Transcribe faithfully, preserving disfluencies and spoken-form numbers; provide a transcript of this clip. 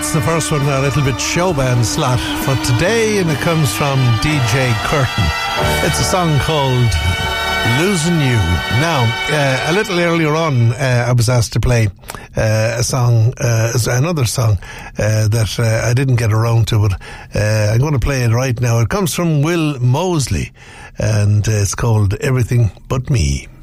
That's the first one, a little bit show band slot for today, and it comes from D J Curtin. It's a song called Losing You. Now, uh, a little earlier on, uh, I was asked to play uh, a song, uh, another song uh, that uh, I didn't get around to, but uh, I'm going to play it right now. It comes from Will Mosley, and uh, it's called Everything But Me.